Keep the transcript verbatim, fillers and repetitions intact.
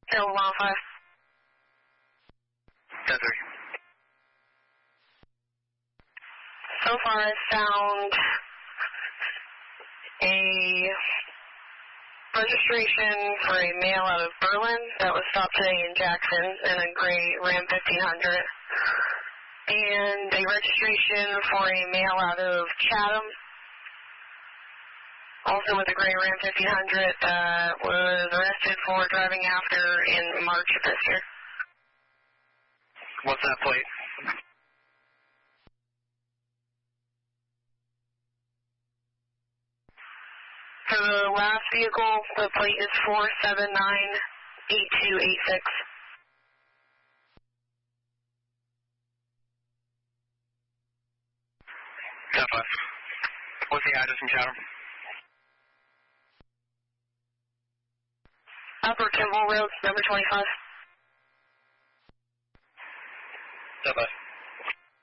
Hill one five. ten three. So far I found a registration for a male out of Berlin that was stopped today in Jackson in a gray Ram fifteen hundred. And a registration for a male out of Chatham, also with a gray Ram fifteen hundred, that was arrested for driving after in March of this year. What's that plate? For the last vehicle, the plate is four seven nine eight two eight six. ten five. What's the address in Chatham? Upper Kimball Road, number twenty-five.